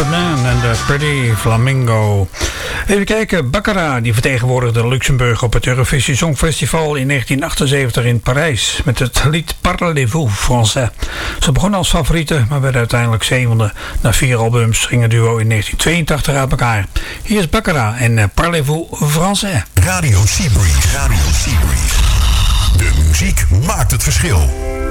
Man en de Pretty Flamingo. Even kijken, Baccarat die vertegenwoordigde Luxemburg op het Eurovisie Songfestival in 1978 in Parijs met het lied Parlez-vous Français. Ze begonnen als favorieten, maar werden uiteindelijk zevende. Na 4 albums ging het duo in 1982 uit elkaar. Hier is Baccarat en Parlez-vous Français. Radio Seabreeze. Radio Seabreeze. De muziek maakt het verschil.